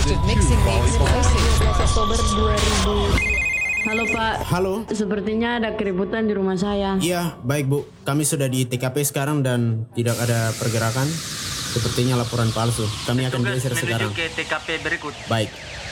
to Mixing Mates Voices. 12 Oktober 2000. Halo Pak, Halo. sepertinya ada keributan di rumah saya. Iya, baik Bu. Kami sudah di TKP sekarang dan tidak ada pergerakan. Sepertinya laporan palsu. Kami akan geser sekarang. Menuju ke TKP berikut. Baik.